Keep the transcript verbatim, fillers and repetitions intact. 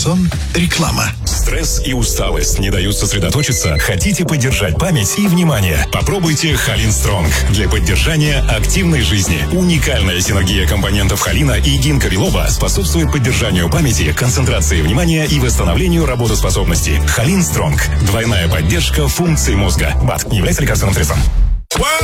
сон. Реклама. Стресс и усталость не дают сосредоточиться? Хотите поддержать память и внимание? Попробуйте Холин Стронг для поддержания активной жизни. Уникальная синергия компонентов холина и гинка билоба способствует поддержанию памяти, концентрации внимания и восстановлению работоспособности. Холин Стронг. Двойная поддержка функций мозга. БАД не является лекарственным средством.